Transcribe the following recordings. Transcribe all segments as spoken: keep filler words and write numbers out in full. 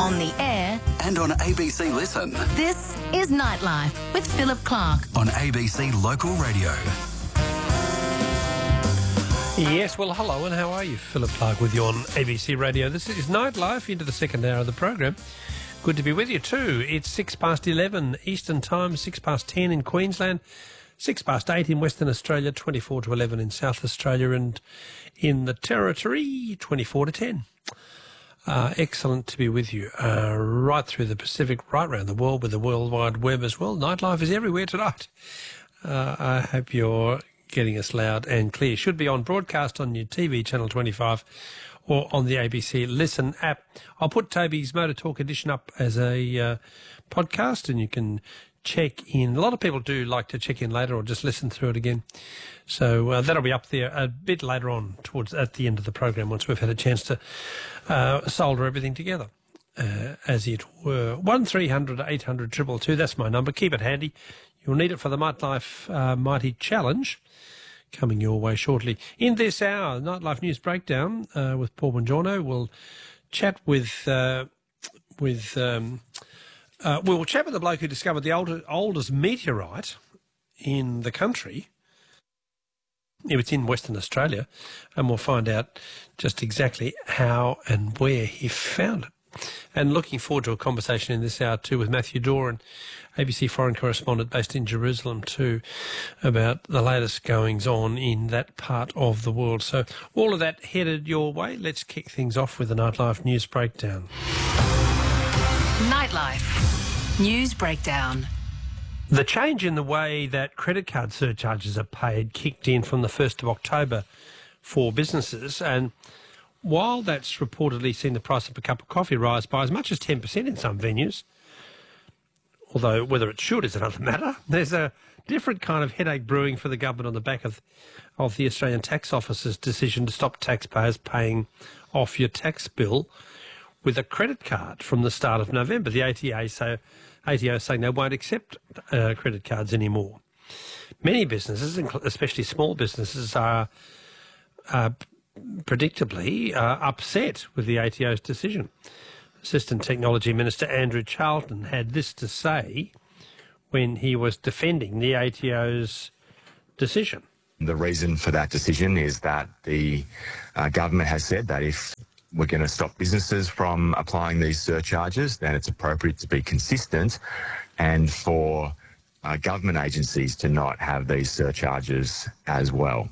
on the air, and on A B C Listen. this is Nightlife with Philip Clark. On A B C Local Radio. Yes, well, hello, and how are you? Philip Clark with you on A B C Radio. This is Nightlife into the second hour of the program. Good to be with you too. It's six past eleven Eastern Time, six past ten in Queensland, six past eight in Western Australia, twenty-four to eleven in South Australia, and in the Territory, twenty-four to ten. Uh, excellent to be with you uh, right through the Pacific, right around the world with the World Wide Web as well. Nightlife is everywhere tonight. Uh, I hope you're getting us loud and clear. Should be on broadcast on your T V, Channel twenty-five, or on the A B C Listen app. I'll put Toby's Motor Talk edition up as a uh, podcast, and you can check in. A lot of people do like to check in later or just listen through it again. So uh, that'll be up there a bit later on, towards at the end of the program, once we've had a chance to uh, solder everything together, uh, as it were. one three hundred eight hundred two two two, that's my number. Keep it handy. You'll need it for the Nightlife uh, Mighty Challenge, coming your way shortly. In this hour, Nightlife News Breakdown uh, with Paul Bongiorno. We'll chat with uh, with um, uh, we'll chat with the bloke who discovered the old, oldest meteorite in the country. It's in Western Australia, and we'll find out just exactly how and where he found it. And looking forward to a conversation in this hour too with Matthew Doran, A B C foreign correspondent based in Jerusalem too, about the latest goings on in that part of the world. So all of that headed your way. Let's kick things off with the Nightlife News Breakdown. Nightlife News Breakdown. The change in the way that credit card surcharges are paid kicked in from the first of October for businesses, and while that's reportedly seen the price of a cup of coffee rise by as much as ten percent in some venues, although whether it should is another matter, there's a different kind of headache brewing for the government on the back of, of the Australian Tax Office's decision to stop taxpayers paying off your tax bill with a credit card from the start of November. The A T A, so, A T O is saying they won't accept uh, credit cards anymore. Many businesses, especially small businesses, are uh, predictably uh, upset with the A T O's decision. Assistant Technology Minister Andrew Charlton had this to say when he was defending the A T O's decision. The reason for that decision is that the uh, government has said that if we're going to stop businesses from applying these surcharges, then it's appropriate to be consistent and for uh, government agencies to not have these surcharges as well.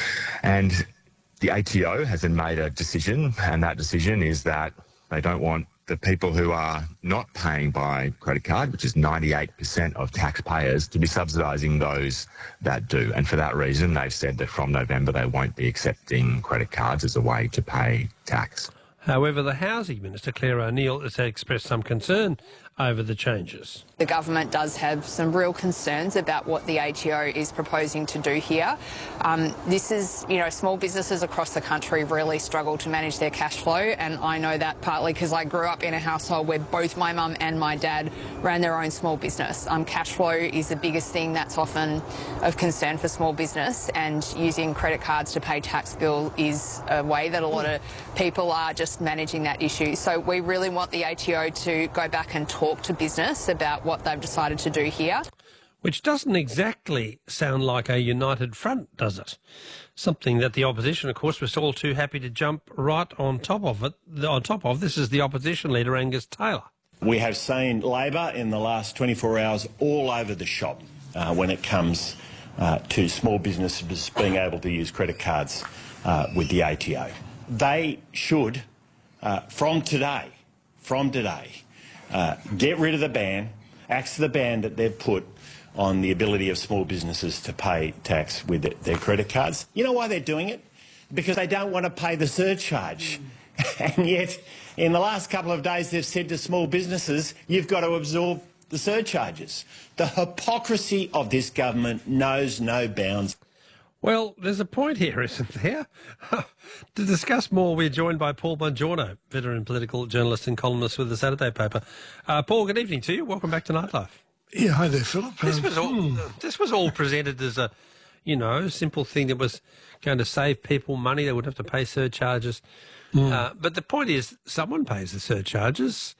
And the A T O has made a decision, and that decision is that they don't want the people who are not paying by credit card, which is ninety-eight percent of taxpayers, to be subsidising those that do. And for that reason, they've said that from November they won't be accepting credit cards as a way to pay tax. However, the Housing Minister, Claire O'Neill, has expressed some concern over the changes. The government does have some real concerns about what the A T O is proposing to do here. Um, this is, you know, small businesses across the country really struggle to manage their cash flow, and I know that partly because I grew up in a household where both my mum and my dad ran their own small business. Um, cash flow is the biggest thing that's often of concern for small business, and using credit cards to pay tax bill is a way that a lot of people are just managing that issue. So we really want the A T O to go back and talk to business about what they've decided to do here. Which doesn't exactly sound like a united front, does it? Something that the opposition, of course, was all too happy to jump right on top of it. On top of this is the opposition leader, Angus Taylor. We have seen Labor in the last twenty-four hours all over the shop uh, when it comes uh, to small businesses being able to use credit cards uh, with the A T O. They should, uh, from today, from today, uh, get rid of the ban, axe the ban that they've put on the ability of small businesses to pay tax with their credit cards. You know why they're doing it? Because they don't want to pay the surcharge. Mm. And yet, in the last couple of days, they've said to small businesses, you've got to absorb the surcharges. The hypocrisy of this government knows no bounds. Well, there's a point here, isn't there? To discuss more, we're joined by Paul Bongiorno, veteran political journalist and columnist with the Saturday paper. Uh, Paul, good evening to you. Welcome back to Nightlife. Yeah, hi there, Philip. This um, was all. hmm. This was all presented as a, you know, simple thing that was going to save people money. They would have to pay surcharges. Mm. Uh, but the point is, someone pays the surcharges.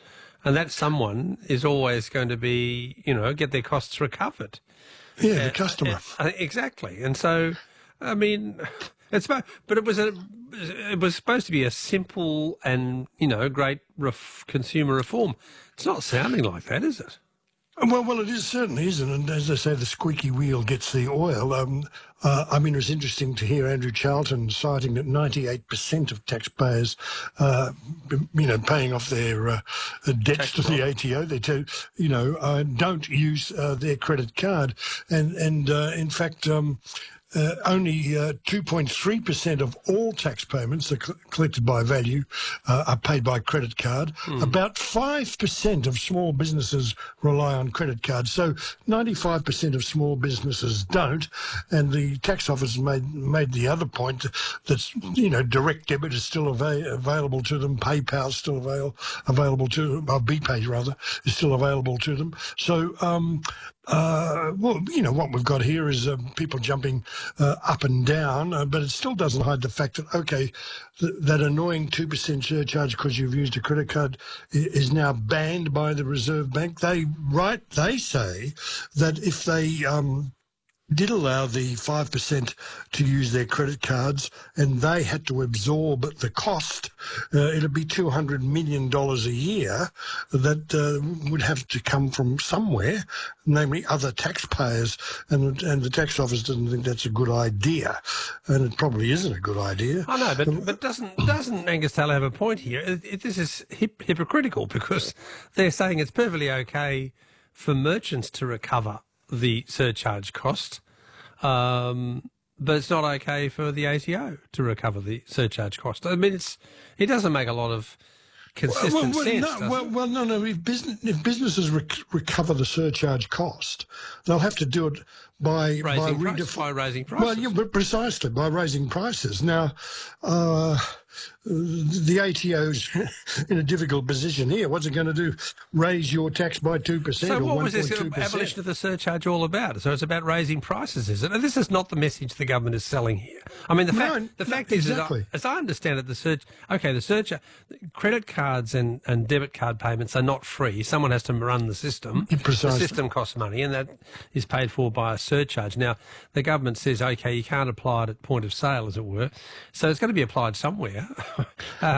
And that someone is always going to be, you know, get their costs recovered. Yeah, Uh, the customer. uh, exactly. And so, I mean, it's about, but it was a, it was supposed to be a simple and, you know, great ref, consumer reform. It's not sounding like that, is it? Well, well, it is certainly, isn't it? And as they say, the squeaky wheel gets the oil. Um, uh, I mean, it was interesting to hear Andrew Charlton citing that ninety-eight percent of taxpayers, uh, you know, paying off their uh, debts Tax to the A T O, they tell, you know, uh, don't use uh, their credit card. And, and uh, in fact, um, Uh, only uh, two point three percent of all tax payments are cl- collected by value uh, are paid by credit card. Hmm. About five percent of small businesses rely on credit cards. So ninety-five percent of small businesses don't. And the tax office made made the other point that, you know, direct debit is still ava- available to them. PayPal is still avail- available to them. Or BPay, rather, is still available to them. So, um, uh, well, you know, what we've got here is uh, people jumping uh, up and down, uh, but it still doesn't hide the fact that, okay, th- that annoying two percent surcharge because you've used a credit card i- is now banned by the Reserve Bank. They right, they say that if they um, did allow the five percent to use their credit cards and they had to absorb the cost, uh, it'd be two hundred million dollars a year that uh, would have to come from somewhere, namely other taxpayers. And, and the tax office doesn't think that's a good idea. And it probably isn't a good idea. I know, but but doesn't doesn't Angus Taylor have a point here? It, it, this is hip, hypocritical because they're saying it's perfectly okay for merchants to recover the surcharge cost, um, but it's not okay for the A T O to recover the surcharge cost. I mean, it's it doesn't make a lot of consistent well, well, sense. no, does well, it? well, no, no. If, business, if businesses rec- recover the surcharge cost, they'll have to do it by by, Raising price, redef- by raising prices. Well, yeah, but precisely by raising prices. Now, uh, the A T O's in a difficult position here. What's it going to do? Raise your tax by two percent So or what one was point this two percent? abolition of the surcharge all about? So it's about raising prices, is it? And this is not the message the government is selling here. I mean, the fact No, the no, fact is, exactly. as I, as I understand it, the surge. Okay, the surcharge, credit cards and, and debit card payments are not free. Someone has to run the system. Precisely. The system costs money, and that is paid for by a surcharge. Now, the government says, okay, you can't apply it at point of sale, as it were. So it's going to be applied somewhere. uh,